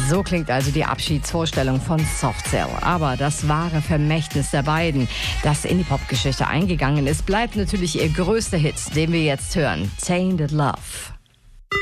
So klingt also die Abschiedsvorstellung von Soft Cell. Aber das wahre Vermächtnis der beiden, das in die Popgeschichte eingegangen ist, bleibt natürlich ihr größter Hit, den wir jetzt hören, Tainted Love.